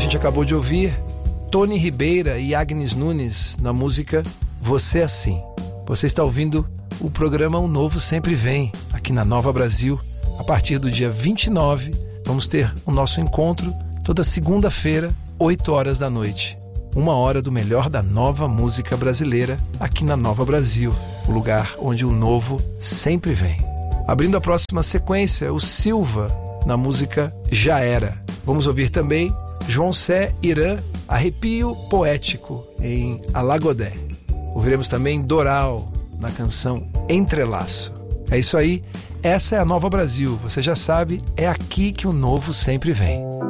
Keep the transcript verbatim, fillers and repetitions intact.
gente acabou de ouvir Tony Ribeira e Agnes Nunes na música Você Assim. Você está ouvindo o programa O Novo Sempre Vem, aqui na Nova Brasil. A partir do dia vinte e nove, vamos ter o nosso encontro toda segunda-feira, oito horas da noite. Uma hora do melhor da nova música brasileira, aqui na Nova Brasil, o lugar onde o novo sempre vem. Abrindo a próxima sequência, o Silva, na música Já Era. Vamos ouvir também João Sé Irã, Arrepio Poético, em Alagodé. Ouviremos também Doral, na canção Entrelaço. É isso aí, essa é a Nova Brasil. Você já sabe, é aqui que o novo sempre vem.